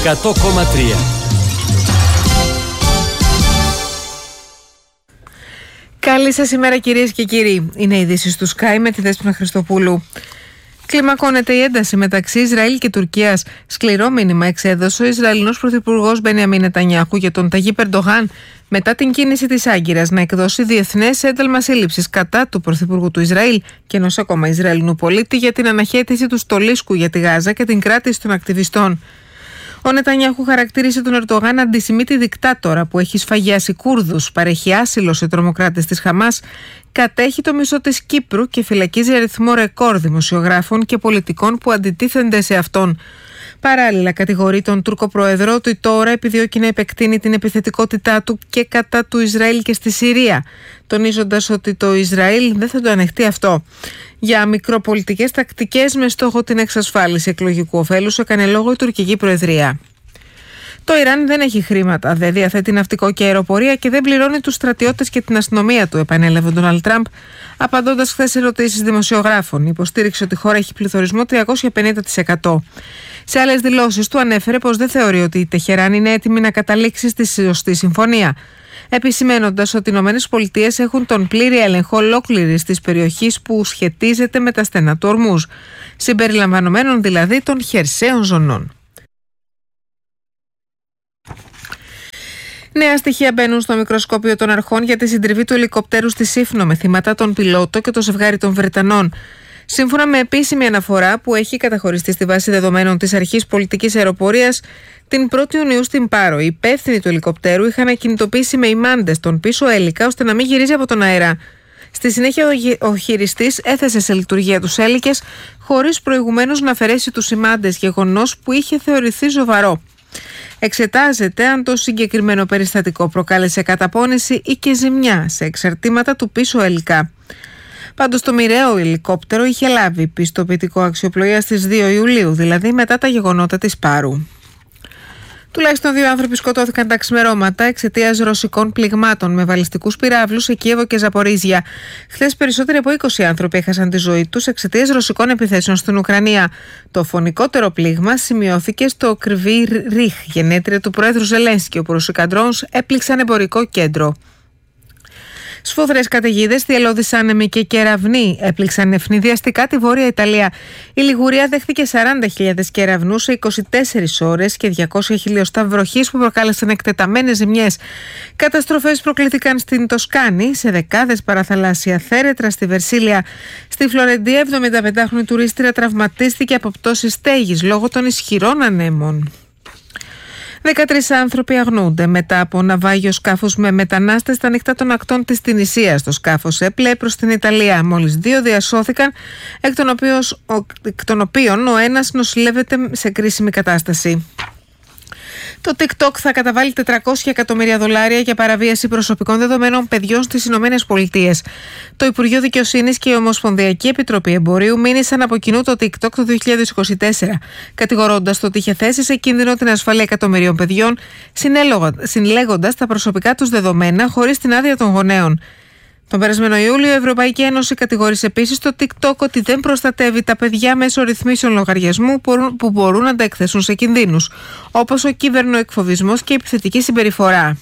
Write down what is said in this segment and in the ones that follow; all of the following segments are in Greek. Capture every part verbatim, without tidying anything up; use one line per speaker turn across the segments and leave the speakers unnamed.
εκατό κόμμα τρία.
Καλή σας ημέρα κυρίες και κύριοι. Είναι οι ειδήσεις του Sky με τη Δέσποινα Χριστοπούλου. Κλιμακώνεται η ένταση μεταξύ Ισραήλ και Τουρκίας. Σκληρό μήνυμα εξέδωσε ο Ισραηλινός Πρωθυπουργός Μπενιαμίν Νετανιάχου για τον Ταγίπ Ερντογάν μετά την κίνηση της Άγκυρας να εκδώσει διεθνές ένταλμα σύλληψης κατά του Πρωθυπουργού του Ισραήλ και ενός ακόμα Ισραηλινού πολίτη για την αναχέτηση του στολίσκου για τη Γάζα και την κράτηση των ακτιβιστών. Ο Νετανιάχου χαρακτήρισε τον Ερντογάν αντισημίτη δικτάτορα που έχει σφαγιάσει Κούρδους, παρέχει άσυλο σε τρομοκράτες της Χαμάς, κατέχει το μισό της Κύπρου και φυλακίζει αριθμό ρεκόρ δημοσιογράφων και πολιτικών που αντιτίθενται σε αυτόν. Παράλληλα, κατηγορεί τον Τούρκο Πρόεδρο ότι τώρα επιδιώκει να επεκτείνει την επιθετικότητά του και κατά του Ισραήλ και στη Συρία, τονίζοντας ότι το Ισραήλ δεν θα το ανεχτεί αυτό. Για μικροπολιτικές τακτικές με στόχο την εξασφάλιση εκλογικού ωφέλους έκανε λόγο η τουρκική Προεδρία. Το Ιράν δεν έχει χρήματα, δεν διαθέτει ναυτικό και αεροπορία και δεν πληρώνει τους στρατιώτες και την αστυνομία του, επανέλαβε ο Ντόναλντ Τραμπ, απαντώντας χθες σε ερωτήσεις δημοσιογράφων. Υποστήριξε ότι η χώρα έχει πληθωρισμό τριακόσια πενήντα τοις εκατό. Σε άλλες δηλώσεις του ανέφερε πως δεν θεωρεί ότι η Τεχεράν είναι έτοιμη να καταλήξει στη σωστή συμφωνία, επισημένοντας ότι οι ΗΠΑ έχουν τον πλήρη έλεγχο ολόκληρης της περιοχής που σχετίζεται με τα στενά του Ορμούζ, συμπεριλαμβανομένων δηλαδή των χερσαίων ζωνών. Νέα στοιχεία μπαίνουν στο μικροσκόπιο των αρχών για τη συντριβή του ελικοπτέρου στη Σύφνο με θύματα τον πιλότο και το ζευγάρι των Βρετανών. Σύμφωνα με επίσημη αναφορά που έχει καταχωριστεί στη βάση δεδομένων της Αρχής Πολιτικής Αεροπορίας, την πρώτη Ιουνίου στην Πάρο, οι υπεύθυνοι του ελικοπτέρου είχαν ακινητοποιήσει με ημάντες τον πίσω έλικα ώστε να μην γυρίζει από τον αέρα. Στη συνέχεια, ο χειριστής έθεσε σε λειτουργία τους έλικες χωρίς προηγουμένως να αφαιρέσει τους ημάντες, γεγονός που είχε θεωρηθεί σοβαρό. Εξετάζεται αν το συγκεκριμένο περιστατικό προκάλεσε καταπώνηση ή και ζημιά σε εξαρτήματα του πίσω έλικα. Πάντως το μοιραίο ελικόπτερο είχε λάβει πιστοποιητικό αξιοπλοείας στις δύο Ιουλίου, δηλαδή μετά τα γεγονότα της Πάρου. Τουλάχιστον δύο άνθρωποι σκοτώθηκαν τα ξημερώματα εξαιτίας ρωσικών πληγμάτων με βαλιστικούς πυράβλους σε Κίεβο και Ζαπορίζια. Χθες περισσότεροι από είκοσι άνθρωποι έχασαν τη ζωή τους εξαιτίας ρωσικών επιθέσεων στην Ουκρανία. Το φωνικότερο πλήγμα σημειώθηκε στο Κρυβί Ρίχ, γενέτρια του Πρόεδρου Ζελένσκι, όπου ρωσικά ντρόουνς έπληξαν εμπορικό κέντρο. Σφοδρές καταιγίδες, θυελλώδεις άνεμοι και κεραυνοί έπληξαν ευνηδιαστικά τη Βόρεια Ιταλία. Η Λιγουρία δέχθηκε σαράντα χιλιάδες κεραυνούς σε είκοσι τέσσερις ώρες και διακόσια χιλιοστά βροχής που προκάλεσαν εκτεταμένες ζημιές. Καταστροφές προκλήθηκαν στην Τοσκάνη, σε δεκάδες παραθαλάσσια θέρετρα στη Βερσίλια. Στη Φλωρεντία, εβδομηνταπεντάχρονη τουρίστρια τραυματίστηκε από πτώση στέγης λόγω των ισχυρών ανέμων. δεκατρείς άνθρωποι αγνοούνται μετά από ναυάγιο σκάφους με μετανάστες στα νύχτα των ακτών της Τινησίας. Το σκάφος έπλεε προς την Ιταλία. Μόλις δύο διασώθηκαν, εκ των οποίων, εκ των οποίων ο ένας νοσηλεύεται σε κρίσιμη κατάσταση. Το TikTok θα καταβάλει τετρακόσια εκατομμύρια δολάρια για παραβίαση προσωπικών δεδομένων παιδιών στις Ηνωμένες Πολιτείες. Το Υπουργείο Δικαιοσύνης και η Ομοσπονδιακή Επιτροπή Εμπορίου μήνυσαν από κοινού το TikTok το δύο χιλιάδες είκοσι τέσσερα, κατηγορώντας το ότι είχε θέσει σε κίνδυνο την ασφάλεια εκατομμυρίων παιδιών, συλλέγοντας τα προσωπικά τους δεδομένα χωρίς την άδεια των γονέων. Τον περασμένο Ιούλιο, η Ευρωπαϊκή Ένωση κατηγόρησε επίσης το TikTok ότι δεν προστατεύει τα παιδιά μέσω ρυθμίσεων λογαριασμού που μπορούν να τα εκθέσουν σε κινδύνους, όπως ο κυβερνοεκφοβισμός και η επιθετική συμπεριφορά.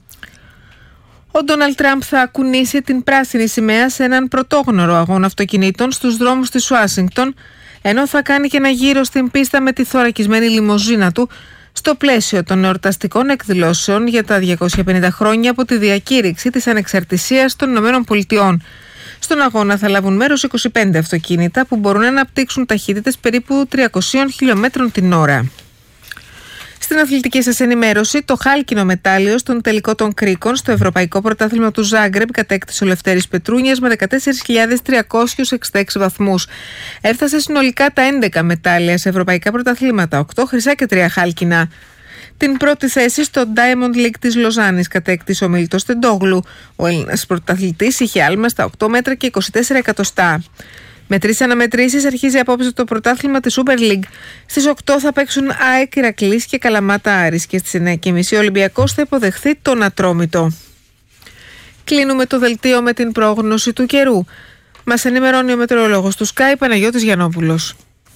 Ο Ντόναλντ Τραμπ θα κουνήσει την πράσινη σημαία σε έναν πρωτόγνωρο αγώνα αυτοκινήτων στους δρόμους της Ουάσιγκτον, ενώ θα κάνει και ένα γύρο στην πίστα με τη θωρακισμένη λιμοζίνα του, στο πλαίσιο των εορταστικών εκδηλώσεων για τα διακόσια πενήντα χρόνια από τη διακήρυξη της ανεξαρτησίας των Ηνωμένων Πολιτειών. Στον αγώνα θα λάβουν μέρος είκοσι πέντε αυτοκίνητα που μπορούν να αναπτύξουν ταχύτητες περίπου τριακόσια χιλιόμετρων την ώρα. Στην αθλητική σας ενημέρωση, το χάλκινο μετάλλιο στον τελικό των κρίκων στο Ευρωπαϊκό Πρωτάθλημα του Ζάγκρεπ κατέκτησε ο Λευτέρης Πετρούνιας με δεκατέσσερις χιλιάδες τριακόσιους εξήντα έξι βαθμούς. Έφτασε συνολικά τα έντεκα μετάλλια σε ευρωπαϊκά πρωταθλήματα, οκτώ χρυσά και τρία χάλκινα. Την πρώτη θέση στο Diamond League της Λοζάνης κατέκτησε ο Μίλτος Τεντόγλου. Ο Έλληνας πρωταθλητής είχε άλμα στα οκτώ μέτρα και είκοσι τέσσερα εκατοστά. Με τρεις αναμετρήσεις αρχίζει απόψε το πρωτάθλημα της Super League. Στις οκτώ θα παίξουν ΑΕΚ, Ηρακλής και Καλαμάτα Άρης και στις εννιά και μισή ο Ολυμπιακός θα υποδεχθεί τον Ατρόμητο. Κλείνουμε το δελτίο με την πρόγνωση του καιρού. Μας ενημερώνει ο μετεωρολόγος του Sky, Παναγιώτης Γιαννόπουλος.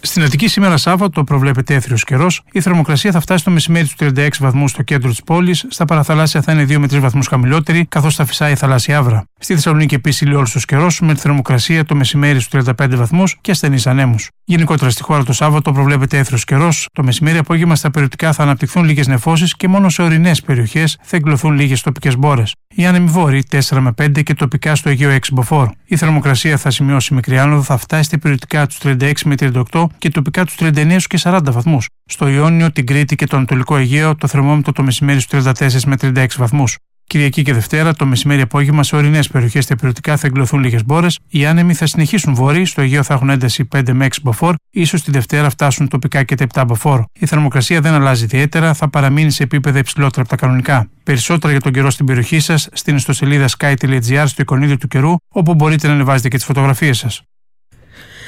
Στην Αττική σήμερα Σάββατο προβλέπεται έθριος καιρός. Η θερμοκρασία θα φτάσει το μεσημέρι στους τριάντα έξι βαθμούς στο κέντρο της πόλης. Στα παραθαλάσσια θα είναι δύο με τρεις βαθμούς χαμηλότερη, καθώς θα φυσάει η θαλάσσια άβρα. Στη Θεσσαλονίκη επίσης ηλιόλουστος καιρός, με τη θερμοκρασία το μεσημέρι στους τριάντα πέντε βαθμούς και ασθενείς ανέμους. Γενικότερα στη χώρα το Σάββατο προβλέπεται έθριος καιρός. Το μεσημέρι απόγευμα στα περιοτικά θα αναπτυχθούν λίγες νεφώσεις και μόνο σε ορεινές περιοχές θα εκκλωθούν λίγες τοπικές μπόρες. Οι άνεμοι βόρειοι τέσσερα με πέντε και τοπικά στο Αιγαίο έξι μποφόρ. Η θερμοκρασία θα σημειώσει μικρή άνοδο, θα φτάσει στα περιοτικά τους τριάντα έξι με τριάντα οκτώ και τοπικά τους τριάντα εννέα και σαράντα βαθμούς. Στο Ιόνιο, την Κρήτη και το Ανατολικό Αιγαίο το θερμόμετρο το μεσημέρι στους τριάντα τέσσερα με τριάντα έξι βαθμούς. Κυριακή και Δευτέρα, το μεσημέρι απόγευμα σε ορεινές περιοχές στα περιοτικά θα εκκλωθούν λίγες μπόρες. Οι άνεμοι θα συνεχίσουν βόρειοι, στο Αιγαίο θα έχουν ένταση πέντε με έξι μποφόρ, ίσως τη Δευτέρα φτάσουν τοπικά και τα επτά μποφόρ. Η θερμοκρασία δεν αλλάζει ιδιαίτερα, θα παραμείνει σε επίπεδα υψηλότερα από τα κανονικά. Περισσότερα για τον καιρό στην περιοχή σας στην ιστοσελίδα sky τελεία gr στο εικονίδιο του καιρού, όπου μπορείτε να ανεβάζετε και τις φωτογραφίες σας.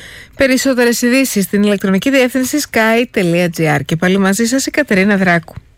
Περισσότερες ειδήσεις στην ηλεκτρονική διεύθυνση sky τελεία gr και πάλι μαζί σας η Κατερίνα Δράκου.